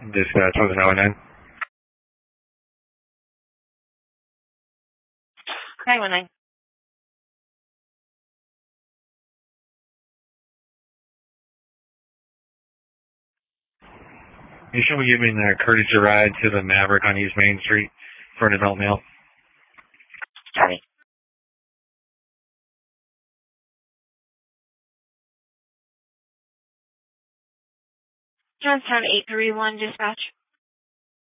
Dispatch was 919. 919. You should be giving a courtesy ride to the Maverick on East Main Street for an adult male. Sorry. Johnstown 831 dispatch.